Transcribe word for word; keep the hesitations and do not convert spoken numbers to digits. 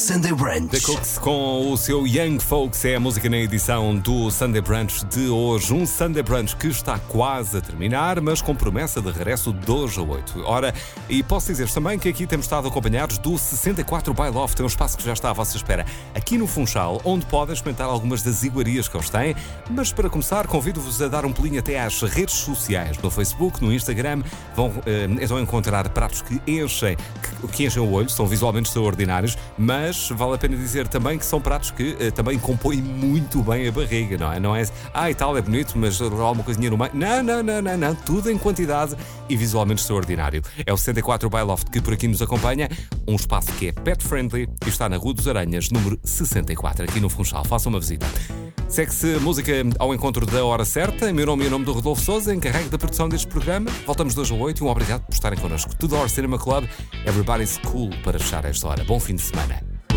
Sunday Brunch. The Cooks com o seu Young Folks é a música na edição do Sunday Brunch de hoje. Um Sunday Brunch que está quase a terminar, mas com promessa de regresso de hoje a oito. Ora, e posso dizer também que aqui temos estado acompanhados do sessenta e quatro by Loft, é um espaço que já está à vossa espera aqui no Funchal, onde podem experimentar algumas das iguarias que eles têm. Mas para começar, convido-vos a dar um pulinho até às redes sociais, no Facebook, no Instagram. Vão eh, então encontrar pratos que enchem, que, que enchem o olho, são visualmente extraordinários, mas vale a pena dizer também que são pratos que eh, também compõem muito bem a barriga, não é? Não é, ah, e tal, é bonito, mas há alguma coisinha no meio. Não, não, não, não, não, tudo em quantidade e visualmente extraordinário. É o sessenta e quatro by Loft que por aqui nos acompanha, um espaço que é pet-friendly e está na Rua dos Aranhas, número sessenta e quatro, aqui no Funchal. Façam uma visita. Segue-se música ao encontro da hora certa. Em meu nome e em nome do Rodolfo Sousa, encarregue da produção deste programa. Voltamos de hoje a oito e um obrigado por estarem connosco. Tudor Cinema Club, Everybody's Cool para fechar esta hora. Bom fim de semana.